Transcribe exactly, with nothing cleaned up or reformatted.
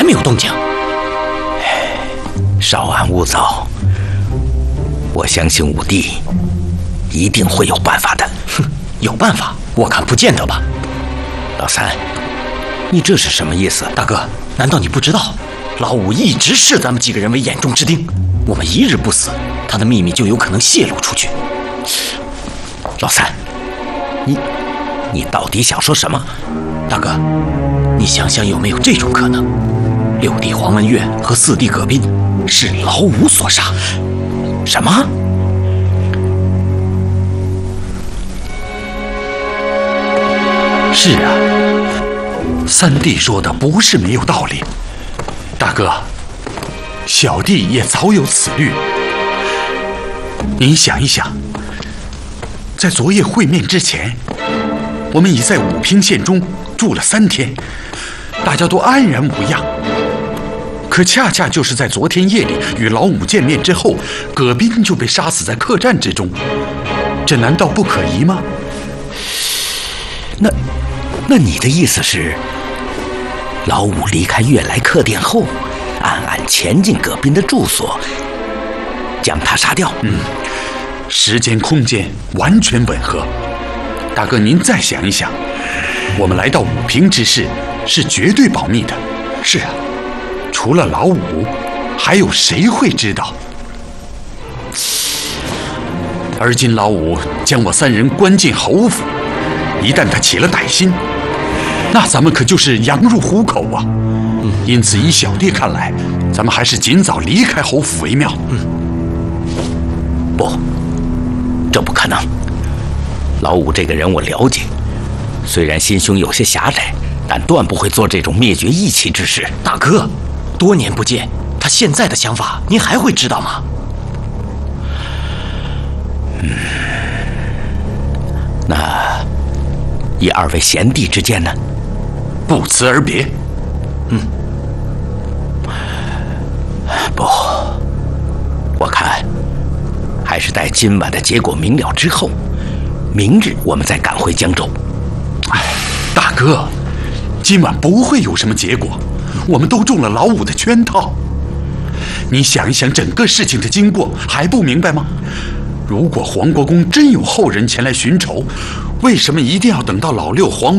没有动静。 稍安勿躁，我相信武帝一定会有办法的。 哼，有办法？我看不见得吧。 老三，你这是什么意思？ 大哥，难道你不知道，老五一直视咱们几个人为眼中之钉？我们一日不死，他的秘密就有可能泄露出去。 老三，你你到底想说什么？ 大哥，你想想有没有这种可能？六弟黄文岳和四弟葛斌是老五所杀。 什么？ 是啊，三弟说的不是没有道理。大哥，小弟也早有此虑。您想一想，在昨夜会面之前，我们已在武平县中住了三天，大家都安然无恙。可恰恰就是在昨天夜里与老五见面之后，葛斌就被杀死在客栈之中，这难道不可疑吗？ 那那你的意思是，老五离开悦来客店后，暗暗潜进葛斌的住所，将他杀掉？ 嗯，时间空间完全吻合。大哥，您再想一想，我们来到武平之事是绝对保密的。 是啊， 除了老五，还有谁会知道？而今老五将我三人关进侯府，一旦他起了歹心，那咱们可就是羊入虎口啊！嗯，因此以小弟看来，咱们还是尽早离开侯府为妙。 嗯，不，这不可能。老五这个人我了解，虽然心胸有些狭窄，但断不会做这种灭绝义气之事。 大哥，多年不见，他现在的想法您还会知道吗？ 嗯，那以二位贤弟之见呢？ 不辞而别。 嗯，不，我看还是待今晚的结果明了之后，明日我们再赶回江州。 哎，大哥，今晚不会有什么结果，我们都中了老五的圈套。你想一想整个事情的经过，还不明白吗？如果黄国公真有后人前来寻仇，为什么一定要等到老六黄